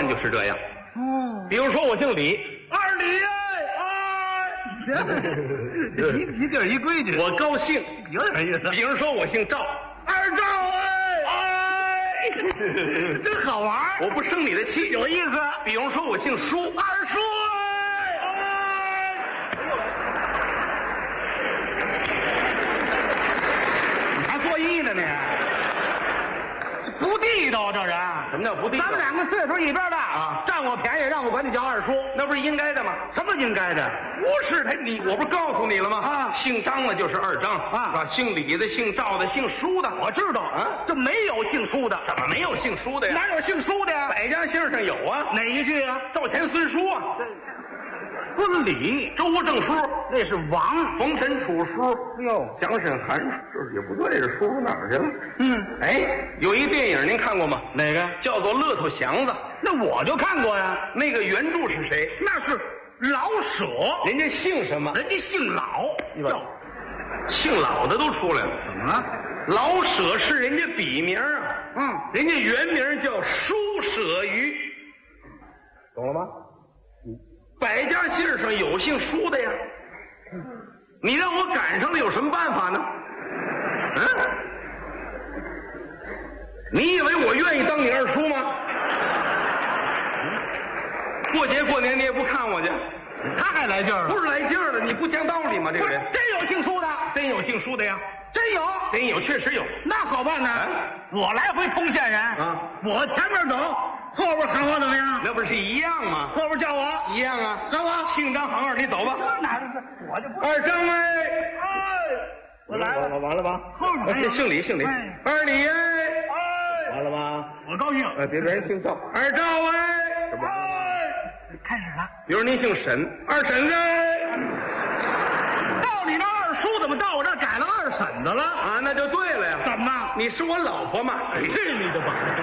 就是这样。 哦， 比如说我姓李， 二李一地儿一规矩， 我高兴； 有点意思。 比如说我姓赵， 二赵真好玩， 我不生你的气， 有意思。 比如说我姓舒， 二叔你还作揖呢你？不地道这人。 什么叫不地道？ 咱们两个岁数一边大啊， 占我便宜让我管你叫二叔， 那不是应该的吗？ 什么应该的？ 不是他，我不是告诉你了吗？ 啊姓张的就是二张啊是吧？姓李的、姓赵的、姓舒的， 我知道啊这没有姓舒的， 怎么没有姓舒的呀？ 哪有姓舒的呀？ 百家姓上有啊， 哪一句啊？ 赵钱孙舒啊， 孙李， 周吴郑舒， 那是王。 冯陈楚舒， 哟， 蒋沈韩这也不对，这舒出哪儿去了？ 嗯， 哎，有一电影您看过吗？ 哪个？ 叫做《骆驼祥子》， 那我就看过呀。 那个原著是谁？ 那是老舍， 人家姓什么？ 人家姓老，叫姓老的都出来了。 怎么了？ 老舍是人家笔名啊，人家原名叫舒舍余，懂了吗？百家姓上有姓舒的呀，你让我赶上了有什么办法呢？你以为我愿意当你二叔吗？过节过年你也不看我去， 他还来劲儿了。 不是来劲儿的，你不讲道理吗？这个人真有姓舒的， 真有姓舒的呀， 真有。 真有，确实有。 那好办呢，我来回通县人啊， 我前面走，后边喊我怎么样？ 那不是一样吗？ 后边叫我一样啊， 喊我。 姓张行二，你走吧。 哪是我就不二张哎， 我来了， 完了吧？ 后边还有姓李，姓李。 哎二李哎， 哎， 完了吧？ 我高兴。 别人姓赵。二赵哎， 开始了。 比如您姓沈，二婶子哎， 到你那二叔怎么到我这儿改了二婶子了？ 啊，那就对了呀。 怎么？ 你是我老婆嘛？ 去你的吧！